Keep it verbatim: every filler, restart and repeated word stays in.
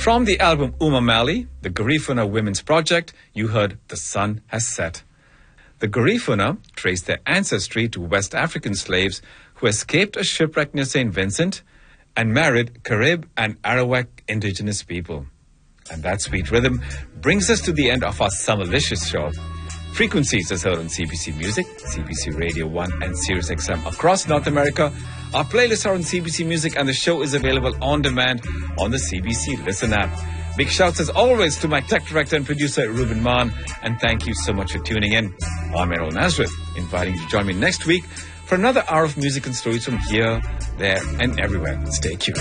From the album Uma Mali, the Garifuna Women's Project, you heard The Sun Has Set. The Garifuna traced their ancestry to West African slaves who escaped a shipwreck near Saint Vincent and married Carib and Arawak indigenous people. And that sweet rhythm brings us to the end of our Summerlicious show. Frequencies is heard on C B C Music, C B C Radio one and Sirius X M across North America. Our playlists are on C B C Music and the show is available on demand on the C B C Listen app. Big shouts as always to my tech director and producer Ruben Mann, and thank you so much for tuning in. I'm Errol Nazareth, inviting you to join me next week for another hour of music and stories from here, there and everywhere. Stay tuned.